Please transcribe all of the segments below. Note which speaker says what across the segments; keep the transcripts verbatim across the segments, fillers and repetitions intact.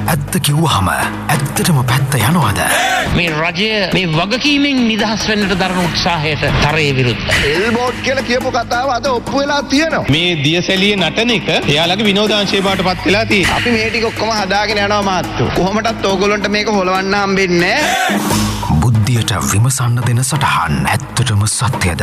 Speaker 1: ඇත්ත කිව්වහම ඇත්තටම පැත්ත යනවාද?
Speaker 2: මේ රජය මේ වගකීමෙන් නිදහස් වෙන්නට දරන උත්සාහයට තරයේ විරුද්ධයි.
Speaker 3: එල්බෝඩ් කියලා කියපු කතාව අද ඔප්පු වෙලා තියෙනවා.
Speaker 4: මේ දියසැලියේ නටන එක එයාලගේ විනෝදාංශය බාටපත් වෙලා තියෙනවා.
Speaker 3: අපි මේ ටික ඔක්කොම හදාගෙන යනවා මාත්තු. කොහොමදත් ඕගොල්ලන්ට මේක හොලවන්න හම්බෙන්නේ නැහැ.
Speaker 1: බුද්ධියට විමසන්න දෙන සටහන් ඇත්තටම සත්‍යද?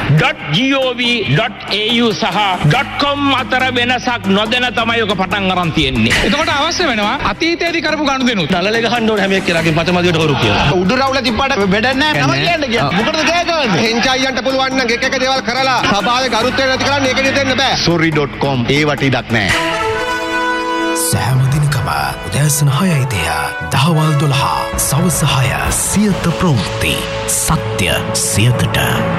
Speaker 2: .gov.au සහ .com අතර වෙනසක් නොදැන තමයි ඔක පටන් අරන් තියෙන්නේ.
Speaker 5: එතකොට අවශ්‍ය වෙනවා අතීතයේදී කරපු ගනුදෙනු.
Speaker 4: නළලේ ගහන්න ඕනේ හැම එක්කෙනාගේ පතමදියට හොරු කියලා.
Speaker 3: උඩු රවුල තිබ්බට වැඩක් නැහැ. නම කියන්න කියන්න. මොකටද කෑ ගහන්නේ? හෙන්චයියන්ට පුළුවන් නම් එක එක දේවල් කරලා සභාවේ ගරුත්වය නැති කරන්න ඒක දෙන්න බෑ. sorry dot com ඒ වටි ඉඩක් නැහැ.
Speaker 1: සෑම දිනකම උදෑසන හයයි තිහ දහවල් දොළහ සවස හය සියත ප්‍රවෘත්ති සත්‍ය සියතට.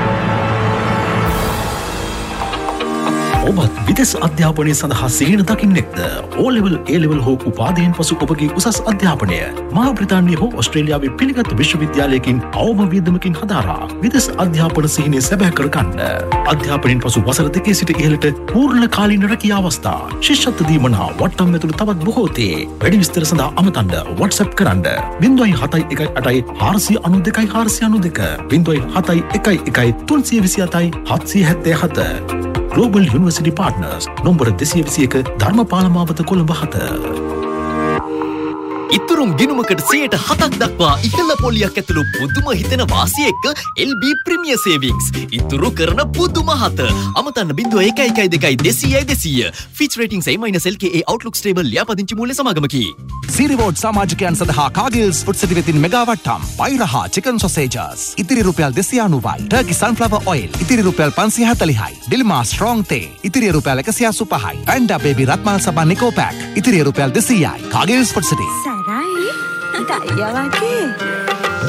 Speaker 1: ඔබත් විදෙස් අධ්‍යාපනය සඳහා සිහින දකින්නෙක්ද? ඕ ලෙවල් ඒ ලෙවල් හෝ උපාධියෙන් පසු ඔබගේ උසස් අධ්‍යාපනය මහා බ්‍රිතාන්‍ය හෝ ඔස්ට්‍රේලියාවේ පිළිගත් විශ්වවිද්‍යාලයකින් අවම වියදමකින් හදාරා විදෙස් අධ්‍යාපන සිහිනය සැබෑ කරගන්න. අධ්‍යාපනයෙන් පසු වසර දෙකේ සිට ඉහළට පූර්ණ කාලීන රැකියා අවස්ථා, ශිෂ්‍යත්ව දීමනා වට්ටම් ඇතුළු තවත් බොහෝ තේ. වැඩි විස්තර සඳහා අමතන්න WhatsApp කරන්න ज़ीरो सात एक आठ चार नौ नौ दो चार नौ दो ज़ीरो सात एक एक तीन दो सात सात सात सात. Global University Partners nombor දෙසිය විසි එක ධර්මපාල මාවත කොළඹ හත.
Speaker 6: ඉතුරුම් ගිණුමකට සියයට හතක් දක්වා ඉහළ පොලියක් ඇතුළු පුදුම හිතෙන වාසිය එක්ක එල් බී Premier Savings. ඉතුරු කරන පුදුම හත. අමතන්න ज़ीरो एक एक दो දෙසියයි දෙසිය. Fitch Ratings A- L K A Outlook Stable ලියාපදිංචි මූල්‍ය සමාගමකි.
Speaker 7: සීරිවෝඩ් සමාජිකයන් සඳහා කාගිල්ස් ෆුඩ් සෙටි වෙතින් මෙගා වට්ටම් පයිරහා චිකන් සොසේජස් ඉතිරි රුපියල් දෙසිය අනූවයි. ටර්කි සන්ෆ්ලවර් ඔයිල් ඉතිරි රුපියල් පන්සිය හතළිහයි. ඩිල්මා ස්ට්‍රෝං තේ ඉතිරි රුපියල් එකසිය අසූපහයි. පැන්ඩා බේබි රත්මල් සබන් නිකෝ පැක් ඉතිරි රුපියල් දෙසීයයි. Cargills food සෙටි.
Speaker 8: Sarai, tak ya lagi.